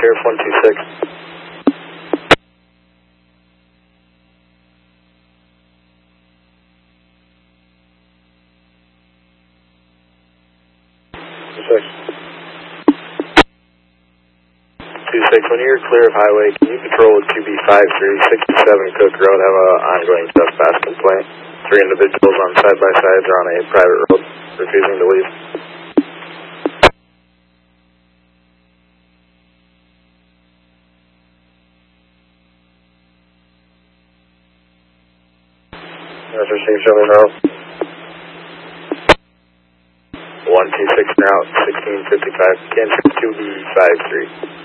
Sheriff 126. When you're clear of highway, can you patrol with 2B53, 67 Cook Road, have an ongoing trespass complaint? 3 individuals on side-by-sides are on a private road, refusing to leave. That's received, show me the route. 126 route, 1655, Kansas 2B53.